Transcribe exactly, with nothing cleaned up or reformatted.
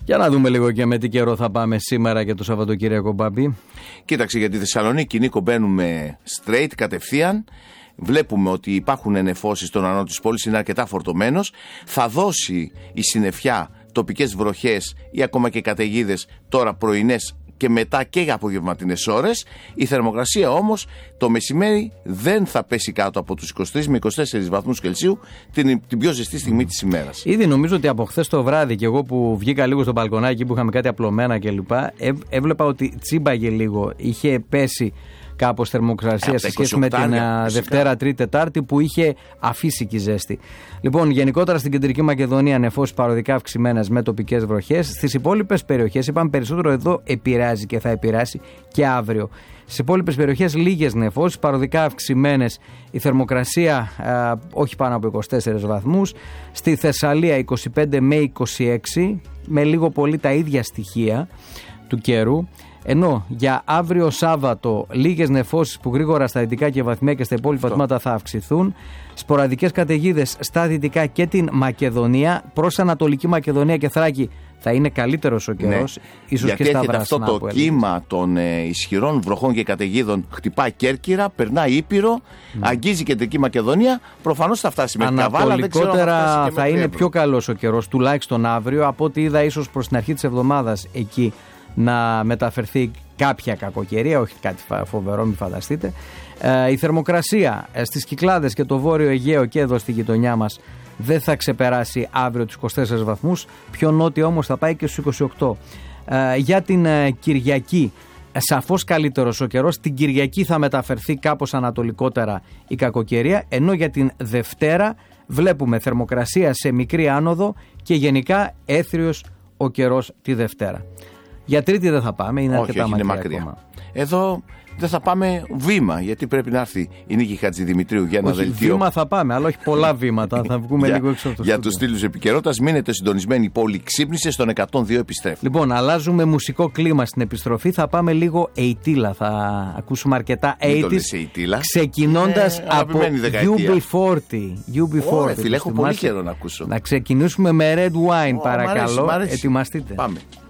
Για να δούμε λίγο και με τι καιρό θα πάμε σήμερα και το Σαββατοκύριακο, Μπάμπη. Κοίταξε, για τη Θεσσαλονίκη, Νίκο, μπαίνουμε straight κατευθείαν. Βλέπουμε ότι υπάρχουν νεφώσεις στον ανώ της πόλης, είναι αρκετά φορτωμένος. Θα δώσει η συννεφιά τοπικές βροχές ή ακόμα και καταιγίδες τώρα πρωινές και μετά και για απογευματινές ώρες. Η θερμοκρασία όμως το μεσημέρι δεν θα πέσει κάτω από τους είκοσι τρεις με είκοσι τέσσερις βαθμούς Κελσίου την, την πιο ζεστή στιγμή της ημέρας. Ήδη νομίζω ότι από χθες το βράδυ και εγώ που βγήκα λίγο στο μπαλκονάκι που είχαμε κάτι απλωμένα κλπ. Έ, έβλεπα ότι τσίμπαγε λίγο, είχε πέσει κάπως θερμοκρασία σε σχέση με την φυσικά. Δευτέρα, Τρίτη, Τετάρτη που είχε αφήσει και ζέστη. Λοιπόν, γενικότερα στην Κεντρική Μακεδονία νεφώσεις παροδικά αυξημένες με τοπικές βροχές. Στις υπόλοιπες περιοχές, είπαμε περισσότερο εδώ επηρεάζει και θα επηρεάσει και αύριο. Στις υπόλοιπες περιοχές λίγες νεφώσεις, παροδικά αυξημένες, η θερμοκρασία α, όχι πάνω από είκοσι τέσσερις βαθμούς. Στη Θεσσαλία είκοσι πέντε με είκοσι έξι, με λίγο πολύ τα ίδια στοιχεία του καιρού. Ενώ για αύριο Σάββατο λίγες νεφώσεις που γρήγορα στα δυτικά και βαθμία και στα υπόλοιπα τμήματα θα αυξηθούν. Σποραδικές καταιγίδες στα δυτικά και την Μακεδονία. Προς Ανατολική Μακεδονία και Θράκη θα είναι καλύτερος ο καιρός. Ναι, ίσως γιατί και στα έρχεται αυτό το κύμα των ε, ισχυρών βροχών και καταιγίδων, χτυπάει Κέρκυρα, περνάει Ήπειρο, mm. αγγίζει Κεντρική Μακεδονία. Προφανώς θα φτάσει με Καβάλα. Ανατολικότερα θα, θα είναι Εύρο. πιο καλός ο καιρός, τουλάχιστον αύριο, από ό,τι είδα ίσως προς την αρχή της εβδομάδας εκεί να μεταφερθεί κάποια κακοκαιρία, όχι κάτι φοβερό, μην φανταστείτε. Ε, η θερμοκρασία στις Κυκλάδες και το Βόρειο Αιγαίο και εδώ στη γειτονιά μας δεν θα ξεπεράσει αύριο τους είκοσι τέσσερις βαθμούς, πιο νότια όμως θα πάει και στους είκοσι οκτώ. Ε, για την ε, Κυριακή, ε, σαφώς καλύτερος ο καιρός, την Κυριακή θα μεταφερθεί κάπως ανατολικότερα η κακοκαιρία, ενώ για την Δευτέρα βλέπουμε θερμοκρασία σε μικρή άνοδο και γενικά έθριος ο καιρός τη Δευτέρα. Για Τρίτη δεν θα πάμε, είναι όχι, αρκετά όχι, μακριά, είναι μακριά. Ακόμα. Εδώ δεν θα πάμε βήμα, γιατί πρέπει να έρθει η Νίκη Χατζηδημητρίου για ένα όχι, δελτίο. Βήμα θα πάμε, αλλά όχι πολλά βήματα. Θα βγούμε για, λίγο έξω από το για τους στήλους επικαιρότητας. Μείνετε συντονισμένοι, η πόλη ξύπνησε, στον εκατόν δύο επιστρέφει. Λοιπόν, αλλάζουμε μουσικό κλίμα στην επιστροφή. Θα πάμε λίγο ογδόντα. Θα ακούσουμε αρκετά ογδόντα. Ξεκινώντας από γιου μπι φορτί. γιου μπι φορτί. Ωραία, φίλε, έχω πολύ καιρό να ακούσω. Να ξεκινήσουμε με Red Wine, oh, παρακαλώ. Μ' αρέσει, μ' αρέσει. Ετοιμαστείτε. Πάμε.